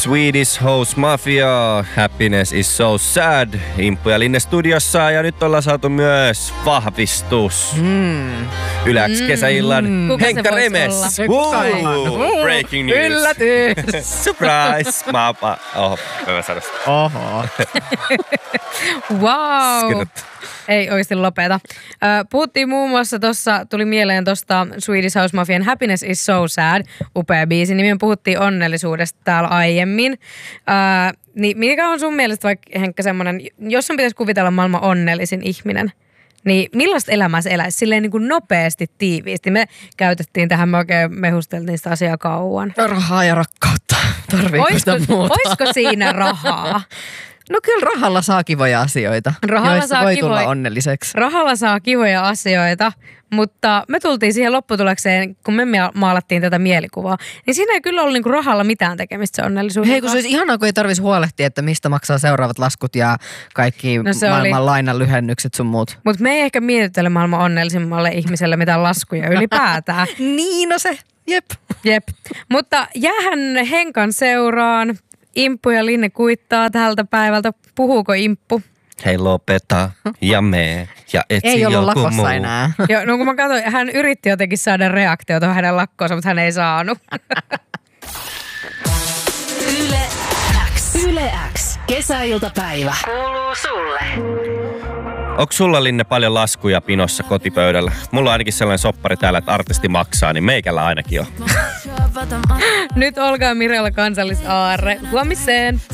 Swedish House Mafia, Happiness is so sad. Imppu ja Linne studiossa ja nyt ollaan saatu myös vahvistus. Yläks kesäillan Henkka Remes. Breaking news. Yllätys. Surprise. Mä sanon sitä. Oho. Wow. Ei oikeasti lopeta. Puhuttiin muun muassa tuossa, tuli mieleen tuosta Swedish House Mafian Happiness is so sad, upea biisi. Niin me puhuttiin onnellisuudesta täällä aiemmin. Niin mikä on sun mielestä vaikka Henkka semmoinen, jos sun pitäisi kuvitella maailman onnellisin ihminen, niin millaista elämää se eläisi? Silleen niin kuin nopeasti, tiiviisti. Me käytettiin tähän, me oikein mehusteltiin sitä asiaa kauan. Rahaa ja rakkautta. Tarviiko sitä muuta? Oisko siinä rahaa? No kyllä rahalla saa kivoja asioita, joista voi tulla onnelliseksi. Rahalla saa kivoja asioita, mutta me tultiin siihen lopputulokseen, kun me maalattiin tätä mielikuvaa, niin siinä ei kyllä ollut niinku rahalla mitään tekemistä se onnellisuus. Hei, kun se olisi ihanaa, kun ei tarvitsisi huolehtia, että mistä maksaa seuraavat laskut ja kaikki maailman lainanlyhennykset sun muut. Mutta me ei ehkä mietittele maailman onnellisimmalle ihmiselle mitään laskuja ylipäätään. Niin, no se, Jep. Mutta jäähän Henkan seuraan. Imppu ja Linne kuittaa tältä päivältä. Puhuuko Imppu? Hei lopeta ja mee ja etsi ei ollut joku lakossa muu. enää. Joo, no kun mä katsoin, hän yritti jotenkin saada reaktiota hänen lakkoonsa, mutta hän ei saanut. Yle X. Kesäiltapäivä. Kuuluu sulle. Onko sulla, Linne, paljon laskuja pinossa kotipöydällä? Mulla on ainakin sellainen soppari täällä, että artisti maksaa, niin meikällä ainakin on. Nyt olkaa Mirella kansallisaarre. Huomiseen!